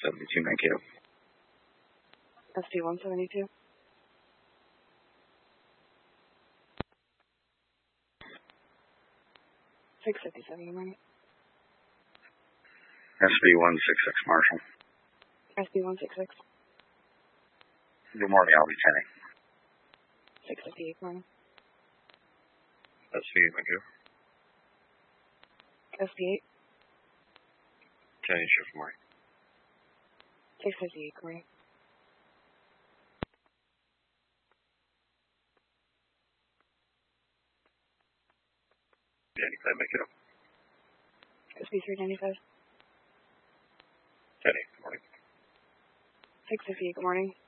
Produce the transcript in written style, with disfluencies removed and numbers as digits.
172 Mankato. SB 172. 657, good morning. SB 166 Marshall. SB 166. Good morning, I'll be 658, good morning. SB Mankato. SB 8. 10 shift morning. 658, good morning. Danny 5 Mankato. SB 395. 10 good morning. 658, good morning.